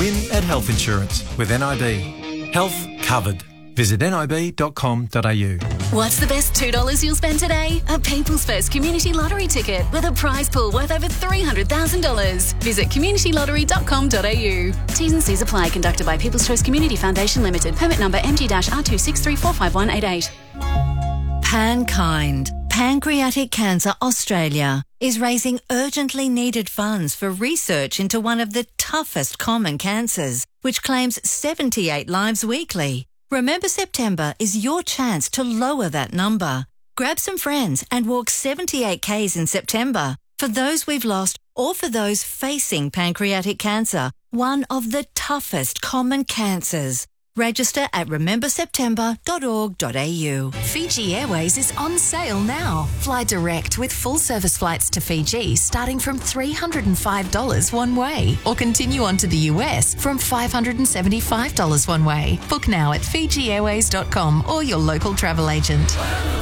win at health insurance with NIB. Health covered. Visit nib.com.au. What's the best $2 you'll spend today? A People's First Community Lottery ticket with a prize pool worth over $300,000. Visit communitylottery.com.au. T's and C's apply. Conducted by People's Choice Community Foundation Limited. Permit number MG-R263451188. PanKind, Pancreatic Cancer Australia, is raising urgently needed funds for research into one of the toughest common cancers, which claims 78 lives weekly. Remember September is your chance to lower that number. Grab some friends and walk 78 Ks in September for those we've lost or for those facing pancreatic cancer, one of the toughest common cancers. Register at rememberseptember.org.au. Fiji Airways is on sale now. Fly direct with full service flights to Fiji starting from $305 one way, or continue on to the US from $575 one way. Book now at FijiAirways.com or your local travel agent.